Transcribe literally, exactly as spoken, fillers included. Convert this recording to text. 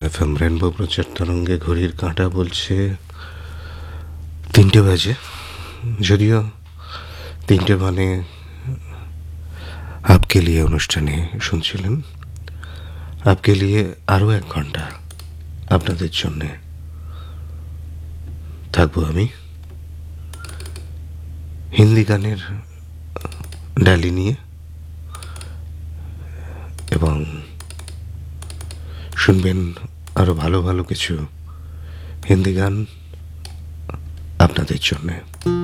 F M rainbow প্রচার তরঙ্গে ঘড়ির কাঁটা বলছে তিনটে বাজে। যদিও তিনটে মানে আপকে লিয়ে অনুষ্ঠানে শুনছিলেন। আপকে লিয়ে আরও এক ঘন্টা আপনাদের জন্যে থাকবো আমি হিন্দি গানের ডালি নিয়ে, এবং শুনবেন আরও ভালো ভালো কিছু হিন্দি গান আপনাদের জন্যে।